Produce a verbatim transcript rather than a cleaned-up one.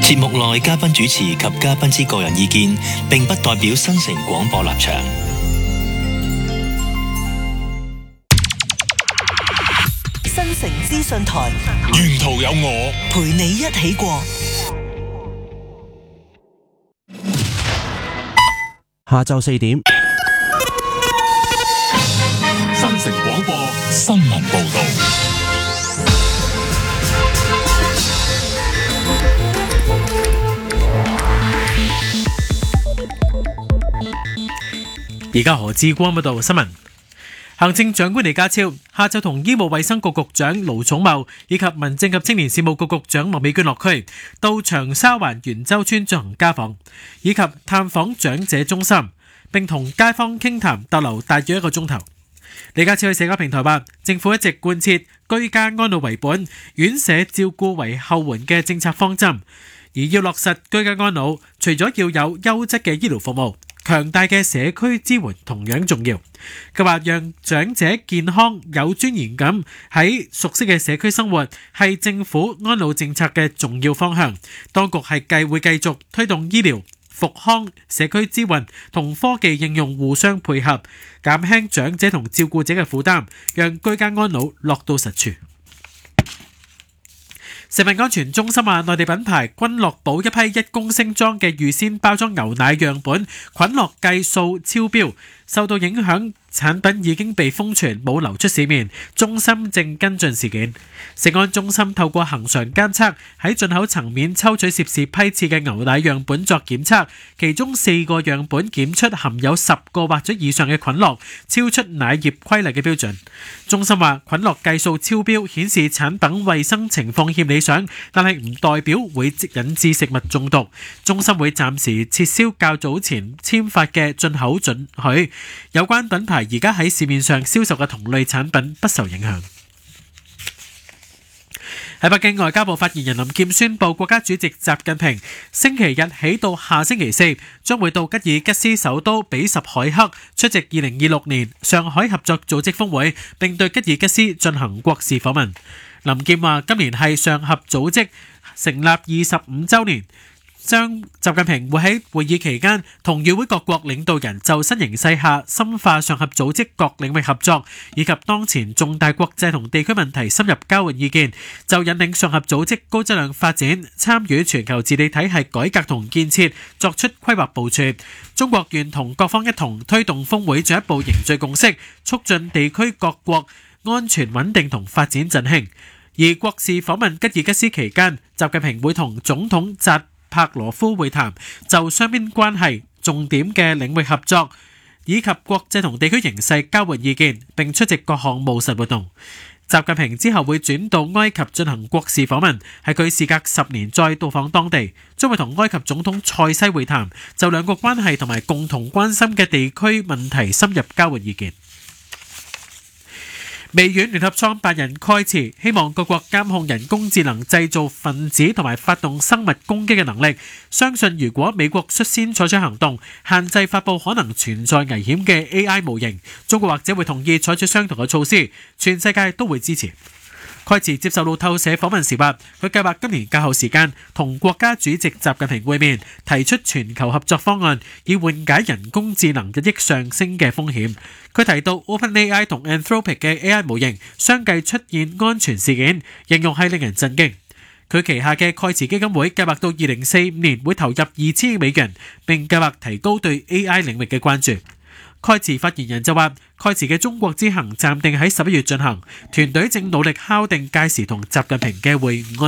節目內嘉賓主持及嘉賓之個人意見，並不代表新城廣播立場。 新城資訊台， 沿途有我陪你一起過。 下晝四點， 新城廣播新聞報道。 而家何志光報道新聞。行政長官李家超下晝同醫務衛生局局長盧寵茂以及民政及青年事務局局長麥美娟落區，到長沙灣元洲村進行家訪，以及探訪長者中心，並同街坊傾談，逗留大約一個鐘頭。李家超喺社交平台話，政府一直貫徹居家安老為本、院舍照顧為後援嘅政策方針，而要落實居家安老，除咗要有優質嘅醫療服務，強大嘅社區支援同樣重要。佢話讓長者健康有尊嚴咁喺熟悉嘅社區生活，係政府安老政策嘅重要方向。當局係繼會繼續推動醫療、復康、社區支援同科技應用互相配合，減輕長者同照顧者嘅負擔，讓居家安老落到實處。食品安全中心話，內地品牌君樂寶一批一公升裝嘅預先包裝牛奶樣本菌落計數超標，受到影響，產品已經被封存，冇流出市面。中心正跟進事件。食安中心透過恆常監測，喺進口層面抽取涉事批次嘅牛奶樣本作檢測，其中四個樣本檢出含有十個或者以上嘅菌落，超出奶業規例嘅標準。中心話，菌落計數超標顯示產品衛生情況欠理想，但係唔代表會引致食物中毒。中心會暫時撤銷較早前簽發嘅進口准許，有關品牌而家喺市面上銷售嘅同類產品不受影響。喺北京，外交部發言人林劍宣布，國家主席習近平星期日起到下星期四將會到吉爾吉斯首都比什凱克出席二零二六年上海合作組織峰會，並對吉爾吉斯進行國事訪問。林劍話，今年係上合組織成立二十五週年，將習近平會喺會議期間同與會各國領導人就新形勢下深化上合組織各領域合作，以及當前重大國際同地區問題深入交換意見，就引領上合組織高質量發展、參與全球治理體系改革同建設作出規劃部署。中國願同各方一同推動峰會進一步凝聚共識，促進地區各國安全穩定同發展振興。而國事訪問吉爾吉斯期間，習近平會同總統扎帕羅夫會談，就雙邊關係重點嘅領域合作以及國際同地區形勢交換意見，並出席各項務實活動。習近平之後會轉到埃及進行國事訪問，係佢事隔十年再到訪當地，將會同埃及總統塞西會談，就兩國關係同埋共同關心嘅地區問題深入交換意見。微軟聯合創辦人蓋茨希望各國監控人工智能製造分子同埋發動生物攻擊嘅能力，相信如果美國率先採取行動，限制發佈可能存在危險嘅 A I 模型，中國或者會同意採取相同嘅措施，全世界都會支持。蓋茨接受路透社訪問時話，佢計劃今年較後時間同國家主席習近平會面，提出全球合作方案，以緩解人工智能日益上升嘅風險。佢提到 OpenAI 同 Anthropic 嘅 A I 模型相繼出現安全事件，形容係令人震驚。佢旗下嘅蓋茨基金會計劃到二零四五年會投入二千億美元，並計劃提高對 A I 領域嘅關注。蓋茨發言人就話，蓋茨嘅中國之行暫定喺十一月進行，團隊正努力敲定屆時同習近平嘅會晤安